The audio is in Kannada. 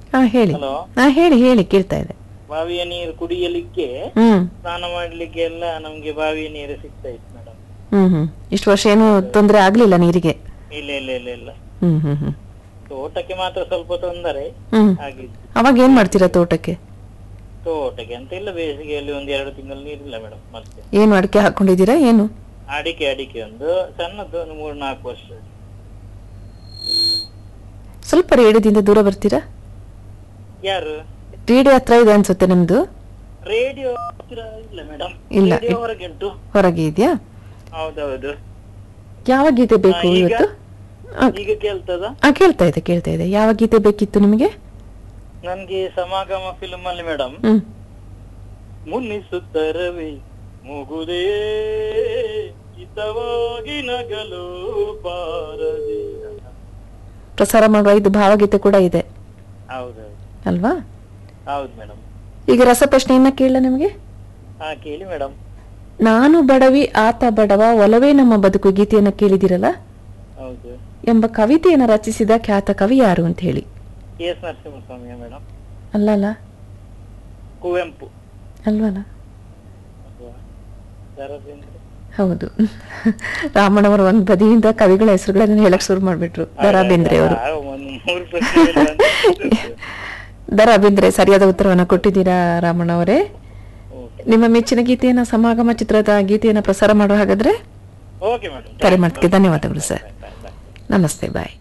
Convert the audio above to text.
ಹೇಳಿ. ಹಲೋ. ಹೇಳಿ ಹೇಳಿ, ಕೇಳ್ತಾ ಇದೆ. ಬಾವಿಯ ನೀರು ಕುಡಿಯಲಿಕ್ಕೆ, ಹ್ಮ್ ಸ್ನಾನ ಮಾಡ್ಲಿಕ್ಕೆ ಎಲ್ಲ ನಮ್ಗೆ ಬಾವಿಯ ನೀರು ಸಿಗ್ತಾ ಇತ್ತು ಮೇಡಮ್. ಇಷ್ಟು ವರ್ಷ ಏನು ತೊಂದರೆ ಆಗ್ಲಿಲ್ಲ ನೀರಿಗೆ? ಇಲ್ಲ ಇಲ್ಲ ಇಲ್ಲ ಇಲ್ಲ. ಹ್ಮ್ ತೋಟಕ್ಕೆ ಮಾತ್ರ ಸ್ವಲ್ಪ ತೊಂದರೆ ಆಗಿತ್ತು. ಅವಾಗ ಏನ್ ಮಾಡ್ತೀರಾ ತೋಟಕ್ಕೆ? ತೋಟಕ್ಕೆ ಅಂತ ಇಲ್ಲ, ಬೇಸಿಗೆಯಲ್ಲಿ 1-2 ತಿಂಗಳು ನೀರಿಲ್ಲ ಮೇಡಮ್. ಮತ್ತೆ ಏನು ಅಡಿಕೆ ಹಾಕೊಂಡಿದ್ದೀರಾ ಏನು? ಅಡಿಕೆ ಒಂದು ಸಣ್ಣದ್ದು, ಒಂದು 3-4 ವರ್ಷ. ಸ್ವಲ್ಪ ರೇಡಿಯೋದಿಂದ ದೂರ ಬರ್ತೀರಾ? ಯಾರು? ರೇಡಿಯೋ ಹತ್ರ ಇದೆ ಅನ್ಸುತ್ತೆ ನಿಮ್ದು. ರೇಡಿಯೋ ಹತ್ರ ಇಲ್ಲ ಮೇಡಮ್, ಇಲ್ಲ, ರೇಡಿಯೋ ಹೊರಗೆ ಉಂಟು. ಹೊರಗೆ ಇದೆಯಾ? ಹೌದೌದು. ಯಾವ ಗೀತೆ ಬೇಕು ಇವತ್ತು? ಈಗ ಕೇಳ್ತದ? ಕೇಳ್ತಾ ಇದೆ. ಯಾವ ಗೀತೆ ಬೇಕಿತ್ತು ನಿಮಗೆ? ನನ್ಗೆ ಸಮಾಗಮ ಫಿಲ್ಮ್ ಅಲ್ಲಿ ಮೇಡಮ್, ಮುನ್ನಿಸುತ್ತರವೇ ಮುಗುದೇ ಹಿತವಾಗಿ ನಗಲು ಬಾರದೆ ಪ್ರಸಾರ ಮಾಡುವ ಇದು ಭಾವಗೀತೆ ಕೂಡ ಇದೆ. ಹೌದೌದು ಅಲ್ವಾ? ಹೌದು ಮೇಡಮ್. ಈಗ ರಸಪ್ರಶ್ನೆಯನ್ನ ಕೇಳ ನಿಮಗೆ. ಕೇಳಿ ಮೇಡಮ್. ನಾನು ಬಡವಿ ಆತ ಬಡವ ಒಲವೇ ನಮ್ಮ ಬದುಕು ಗೀತೆಯನ್ನ ಕೇಳಿದಿರಲ್ಲ? ಹೌದು. ಎಂಬ ಕವಿತೆಯನ್ನು ರಚಿಸಿದ ಖ್ಯಾತ ಕವಿ ಯಾರು ಅಂತ ಹೇಳಿ. S Narasimhaswamy madam. ಅಲ್ಲಲ್ಲ. ಕುವೆಂಪು ಅಲ್ವಲ್ಲ? ದರಬೇಂದ್ರೆ. ಹೌದು. ರಾಮಣ್ಣವರು ಒಂದ್ ಬದಿಯಿಂದ ಕವಿಗಳ ಹೆಸರುಗಳನ್ನು ಹೇಳಕ್ ಶುರು ಮಾಡ್ಬಿಟ್ರು. ದರಾ ಬೇಂದ್ರೆ ಅವರು. ದರಾ ಬೇಂದ್ರೆ ಸರಿಯಾದ ಉತ್ತರವನ್ನ ಕೊಟ್ಟಿದ್ದೀರಾ ರಾಮಣ್ಣವರೇ. ನಿಮ್ಮ ಮೆಚ್ಚಿನ ಗೀತೆಯನ್ನ ಸಮಾಗಮ ಚಿತ್ರದ ಗೀತೆಯನ್ನ ಪ್ರಸಾರ ಮಾಡುವ ಹಾಗಾದ್ರೆ. ಕರೆ ಮಾಡ್ತೀವಿ. ಧನ್ಯವಾದಗಳು ಸರ್. ನಮಸ್ತೆ, ಬಾಯ್.